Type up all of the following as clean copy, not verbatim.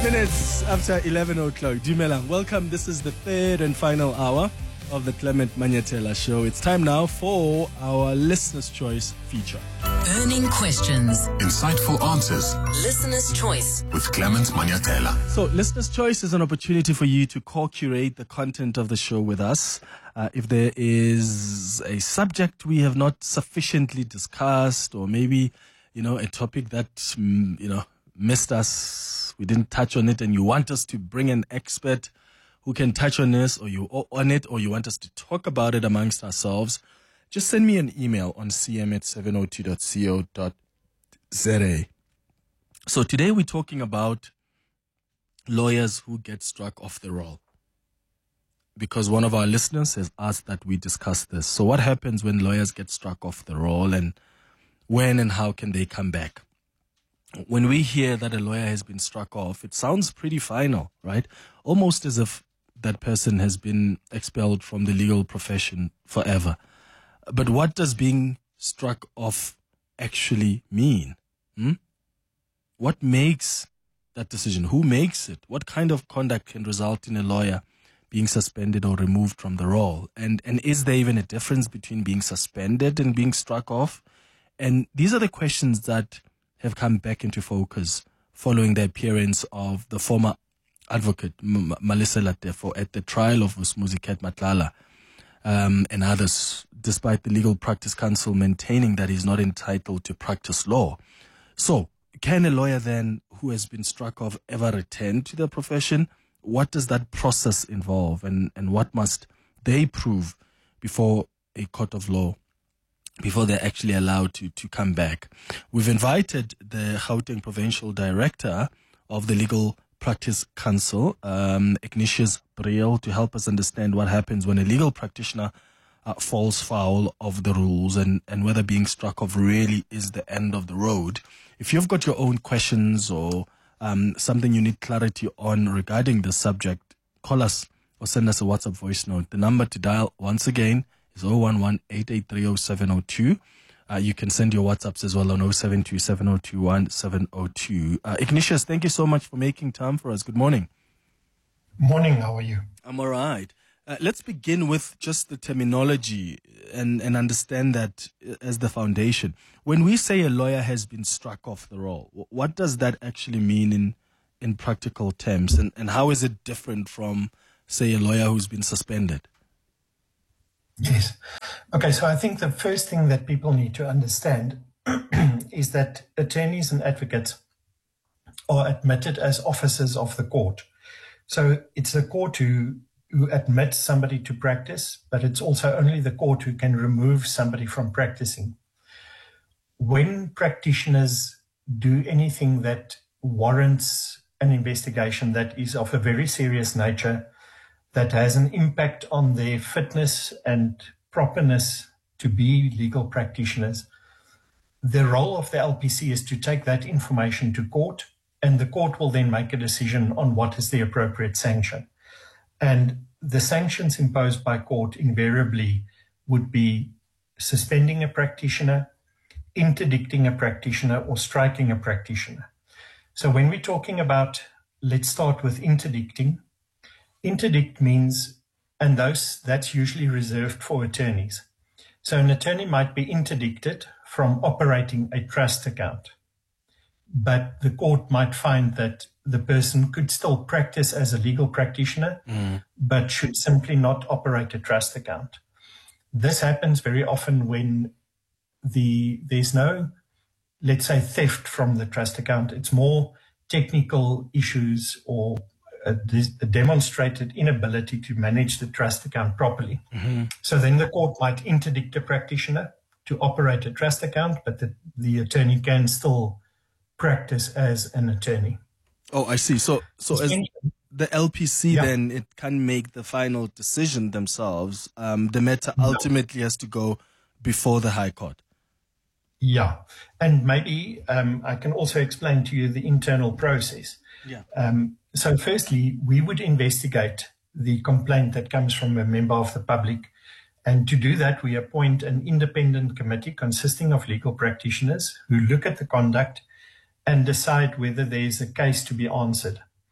Minutes after 11 o'clock. Dumelang, welcome. This is the third and final hour of the Clement Manyatela Show. It's time now for our Listener's Choice feature. Burning questions. Insightful answers. Listener's Choice. With Clement Manyatela. So, Listener's Choice is an opportunity for you to co-curate the content of the show with us. If there is a subject we have not sufficiently discussed, or maybe, a topic that, missed us, we didn't touch on it, and you want us to bring an expert who can touch on this, or you want us to talk about it amongst ourselves, just send me an email on cm@702.co.za. So today we're talking about lawyers who get struck off the roll, because one of our listeners has asked that we discuss this. So what happens when lawyers get struck off the roll, and when and how can they come back? When we hear that a lawyer has been struck off, it sounds pretty final, right? Almost as if that person has been expelled from the legal profession forever. But what does being struck off actually mean? What makes that decision? Who makes it? What kind of conduct can result in a lawyer being suspended or removed from the role? And is there even a difference between being suspended and being struck off? And these are the questions that have come back into focus following the appearance of the former advocate Malisela Tefo at the trial of Musmuzi Matlala and others, despite the Legal Practice Council maintaining that he's not entitled to practice law. So, can a lawyer then who has been struck off ever return to the profession? What does that process involve, and what must they prove before a court of law, before they're actually allowed to come back? We've invited the Gauteng Provincial Director of the Legal Practice Council, Ignatius Briel, to help us understand what happens when a legal practitioner falls foul of the rules, and whether being struck off really is the end of the road. If you've got your own questions or something you need clarity on regarding the subject, call us or send us a WhatsApp voice note. The number to dial once again is 011-883-0702. You can send your WhatsApps as well on 072-702-1702. Ignatius, thank you so much for making time for us. Good morning. Morning, how are you? I'm all right. Let's begin with just the terminology and understand that as the foundation. When we say a lawyer has been struck off the roll, what does that actually mean in practical terms? And how is it different from, say, a lawyer who's been suspended? Yes. Okay, so I think the first thing that people need to understand is that attorneys and advocates are admitted as officers of the court. So it's the court who admits somebody to practice, but it's also only the court who can remove somebody from practicing. When practitioners do anything that warrants an investigation that is of a very serious nature, that has an impact on their fitness and properness to be legal practitioners, the role of the LPC is to take that information to court, and the court will then make a decision on what is the appropriate sanction. And the sanctions imposed by court invariably would be suspending a practitioner, interdicting a practitioner, or striking a practitioner. So when we're talking about, let's start with interdicting. Interdict means, and that's usually reserved for attorneys. So an attorney might be interdicted from operating a trust account, but the court might find that the person could still practice as a legal practitioner, but should simply not operate a trust account. This happens very often when there's no, let's say, theft from the trust account. It's more technical issues or a demonstrated inability to manage the trust account properly. So then the court might interdict a practitioner to operate a trust account, but the attorney can still practice as an attorney. Oh, I see. So as the LPC, then it can make the final decision themselves. The matter ultimately has to go before the High Court. Yeah. And maybe I can also explain to you the internal process. So firstly, we would investigate the complaint that comes from a member of the public. And to do that, we appoint an independent committee consisting of legal practitioners who look at the conduct and decide whether there is a case to be answered.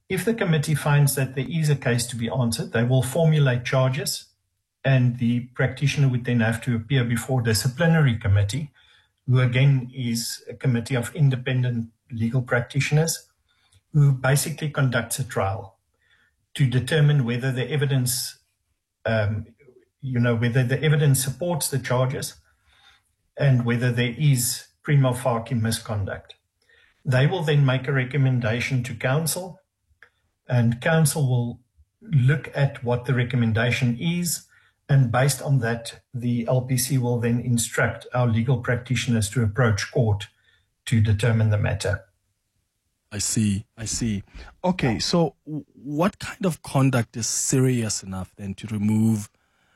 If the committee finds that there is a case to be answered, they will formulate charges, and the practitioner would then have to appear before a disciplinary committee, who again is a committee of independent legal practitioners, who basically conducts a trial to determine whether the evidence, whether the evidence supports the charges and whether there is prima facie misconduct. They will then make a recommendation to counsel, and counsel will look at what the recommendation is, and based on that, the LPC will then instruct our legal practitioners to approach court to determine the matter. I see. Okay, so what kind of conduct is serious enough then to remove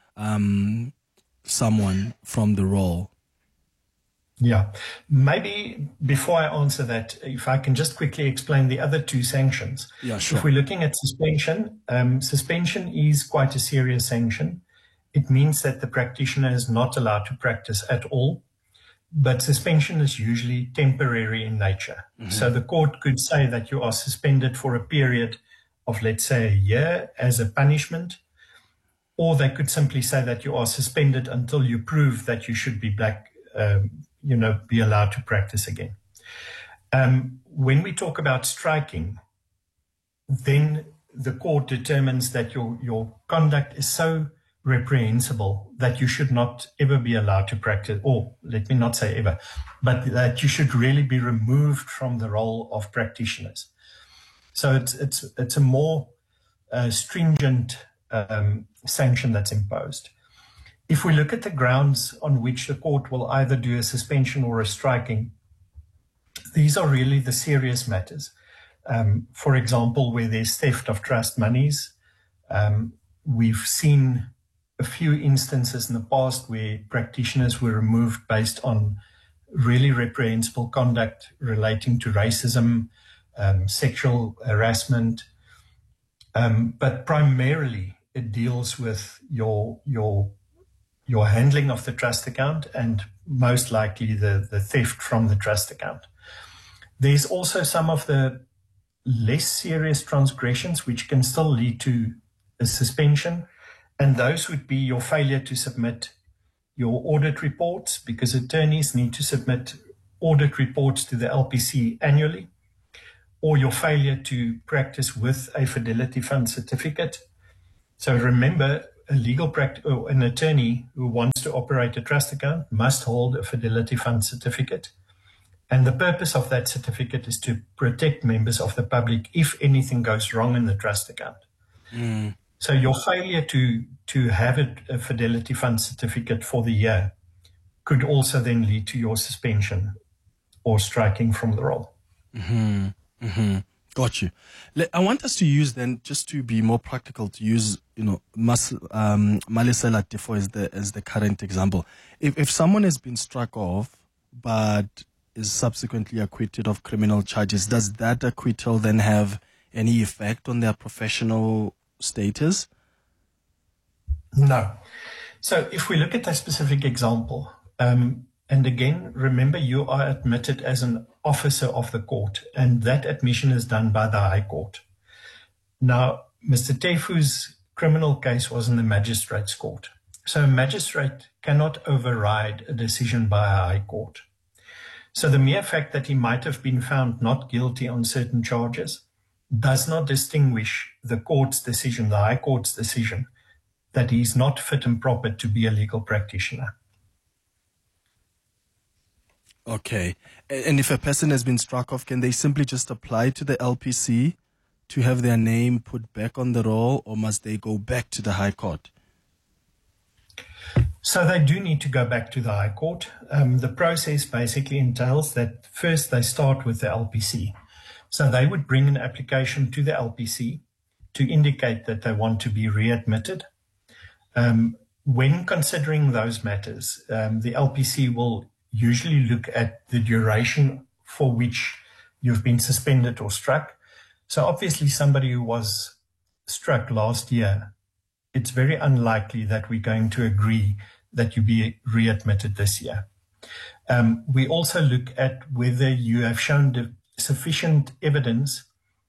someone from the role? Yeah, maybe before I answer that, if I can just quickly explain the other two sanctions. Yeah, sure. If we're looking at suspension, suspension is quite a serious sanction. It means that the practitioner is not allowed to practice at all, but suspension is usually temporary in nature. Mm-hmm. So the court could say that you are suspended for a period of, let's say, a year as a punishment, or they could simply say that you are suspended until you prove that you should be be allowed to practice again. When we talk about striking, then the court determines that your conduct is so reprehensible that you should not ever be allowed to practice, or let me not say ever, but that you should really be removed from the role of practitioners. So it's a more stringent sanction that's imposed. If we look at the grounds on which the court will either do a suspension or a striking, these are really the serious matters. For example, where there's theft of trust monies, we've seen a few instances in the past where practitioners were removed based on really reprehensible conduct relating to racism, sexual harassment, but primarily it deals with your handling of the trust account and most likely the theft from the trust account. There's also some of the less serious transgressions which can still lead to a suspension, and those would be your failure to submit your audit reports, because attorneys need to submit audit reports to the LPC annually, or your failure to practice with a Fidelity Fund certificate. So remember, an attorney who wants to operate a trust account must hold a Fidelity Fund certificate. And the purpose of that certificate is to protect members of the public if anything goes wrong in the trust account. Mm. So your failure to have a Fidelity Fund certificate for the year could also then lead to your suspension or striking from the role. Mm-hmm. Mm-hmm. Got you. I want us to use then, just to be more practical, to use, Malisela Tefo as the current example. If someone has been struck off but is subsequently acquitted of criminal charges, does that acquittal then have any effect on their professional status? No. So if we look at that specific example, and again, remember, you are admitted as an officer of the court, and that admission is done by the High Court. Now, Mr. Tefu's criminal case was in the Magistrates Court. So a magistrate cannot override a decision by a High Court. So the mere fact that he might have been found not guilty on certain charges does not distinguish the court's decision, the High Court's decision, that he's not fit and proper to be a legal practitioner. Okay. And if a person has been struck off, can they simply just apply to the LPC to have their name put back on the roll, or must they go back to the High Court? So they do need to go back to the High Court. The process basically entails that first they start with the LPC. So they would bring an application to the LPC to indicate that they want to be readmitted. When considering those matters, the LPC will usually look at the duration for which you've been suspended or struck. So obviously somebody who was struck last year, it's very unlikely that we're going to agree that you be readmitted this year. We also look at whether you have shown sufficient evidence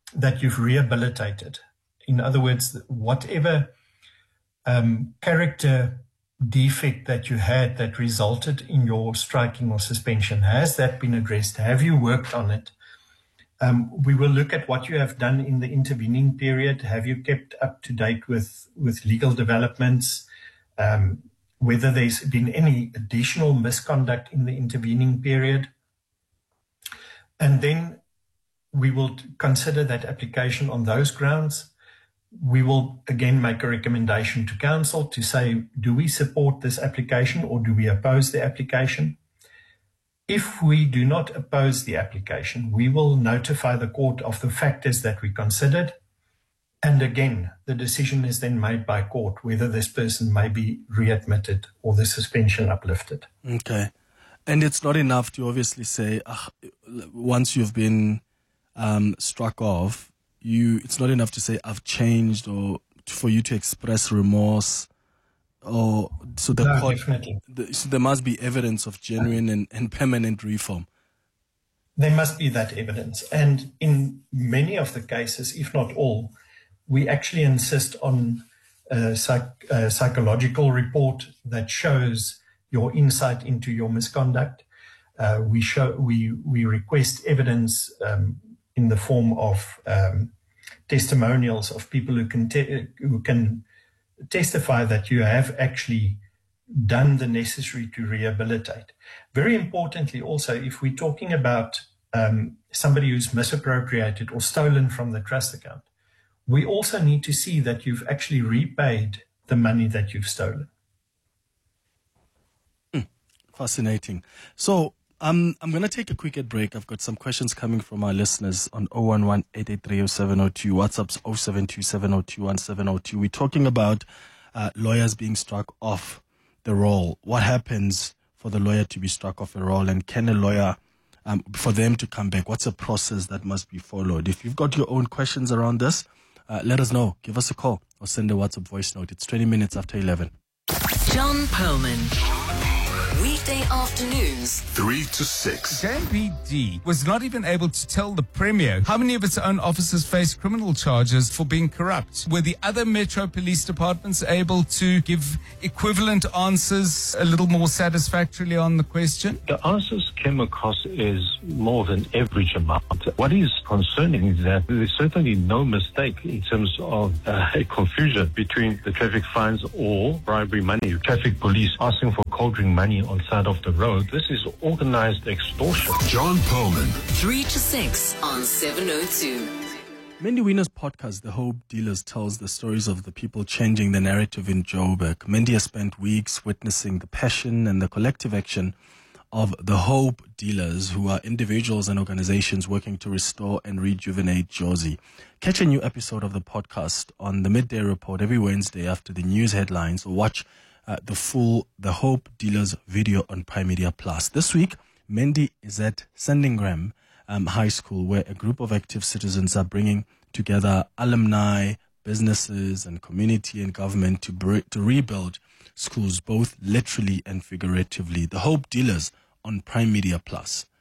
that you've rehabilitated. In other words, whatever character defect that you had that resulted in your striking or suspension, has that been addressed? Have you worked on it? We will look at what you have done in the intervening period. Have you kept up to date with legal developments? Whether there's been any additional misconduct in the intervening period. And then we will consider that application on those grounds. We will again make a recommendation to council to say, do we support this application or do we oppose the application? If we do not oppose the application, we will notify the court of the factors that we considered. And again, the decision is then made by court whether this person may be readmitted or the suspension uplifted. Okay. And it's not enough to obviously say, once you've been struck off, it's not enough to say, I've changed, or for you to express remorse. Or so the No, court, definitely. So there must be evidence of genuine and permanent reform. There must be that evidence. And in many of the cases, if not all, we actually insist on a psychological report that shows your insight into your misconduct. We request evidence in the form of testimonials of people who can testify that you have actually done the necessary to rehabilitate. Very importantly, also, if we're talking about somebody who's misappropriated or stolen from the trust account, we also need to see that you've actually repaid the money that you've stolen. Fascinating. So I'm going to take a quick break. I've got some questions coming from our listeners on 011-883-0702, WhatsApp's 0727021702. We're talking about lawyers being struck off the roll. What happens for the lawyer to be struck off a roll, and can a lawyer, for them to come back, what's a process that must be followed? If you've got your own questions around this, let us know. Give us a call or send a WhatsApp voice note. It's 20 minutes after 11. John Perlman. Weekday afternoons. 3 to 6. JMPD was not even able to tell the Premier how many of its own officers face criminal charges for being corrupt. Were the other Metro Police departments able to give equivalent answers a little more satisfactorily on the question? The answers came across as more than average amount. What is concerning is that there's certainly no mistake in terms of a confusion between the traffic fines or bribery money. Traffic police asking for cold drink money on side of the road. This is organized extortion. John Perlman. 3 to 6 on 702. Mandy Wiener's podcast, The Hope Dealers, tells the stories of the people changing the narrative in Joburg. Mandy has spent weeks witnessing the passion and the collective action of the Hope Dealers, who are individuals and organizations working to restore and rejuvenate Jozi. Catch a new episode of the podcast on the Midday Report every Wednesday after the news headlines, or watch the full The Hope Dealers video on Prime Media Plus. This week, Mandy is at Sandringham High School, where a group of active citizens are bringing together alumni, businesses, and community and government to rebuild schools, both literally and figuratively. The Hope Dealers on Prime Media Plus.